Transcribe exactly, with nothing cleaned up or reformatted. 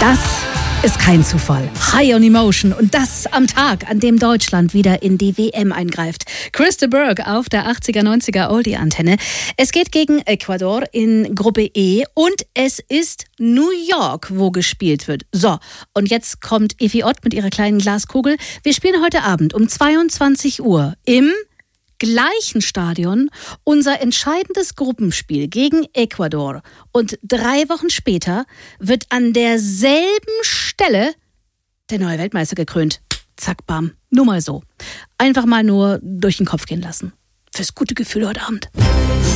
Das ist kein Zufall. High on Emotion und das am Tag, an dem Deutschland wieder in die W M eingreift. Chris de Burgh auf der achtziger, neunziger Oldie-Antenne. Es geht gegen Ecuador in Gruppe E und es ist New York, wo gespielt wird. So, und jetzt kommt Evi Ott mit ihrer kleinen Glaskugel. Wir spielen heute Abend um zweiundzwanzig Uhr im gleichen Stadion unser entscheidendes Gruppenspiel gegen Ecuador. Und drei Wochen später wird an derselben Stelle der neue Weltmeister gekrönt. Zack, bam. Nur mal so. Einfach mal nur durch den Kopf gehen lassen. Fürs gute Gefühl heute Abend.